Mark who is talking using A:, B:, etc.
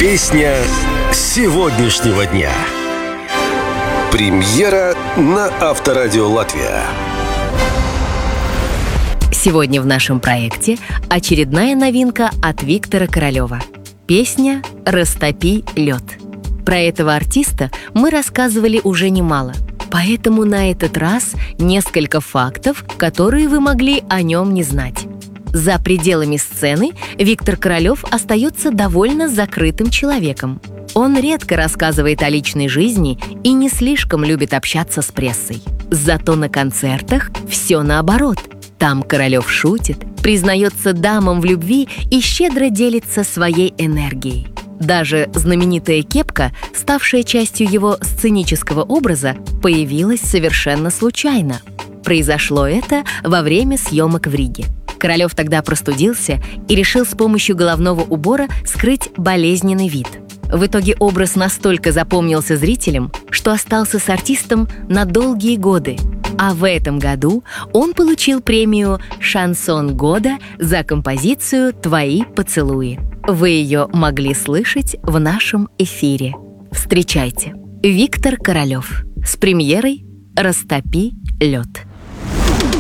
A: Песня сегодняшнего дня. Премьера на Авторадио Латвия.
B: Сегодня в нашем проекте очередная новинка от Виктора Королева. Песня «Растопи лед». Про этого артиста мы рассказывали уже немало, поэтому на этот раз несколько фактов, которые вы могли о нем не знать. За пределами сцены Виктор Королев остается довольно закрытым человеком. Он редко рассказывает о личной жизни и не слишком любит общаться с прессой. Зато на концертах все наоборот. Там Королев шутит, признается дамам в любви и щедро делится своей энергией. Даже знаменитая кепка, ставшая частью его сценического образа, появилась совершенно случайно. Произошло это во время съемок в Риге. Королев тогда простудился и решил с помощью головного убора скрыть болезненный вид. В итоге образ настолько запомнился зрителям, что остался с артистом на долгие годы. А в этом году он получил премию «Шансон года» за композицию «Твои поцелуи». Вы ее могли слышать в нашем эфире. Встречайте, Виктор Королев с премьерой «Растопи лед».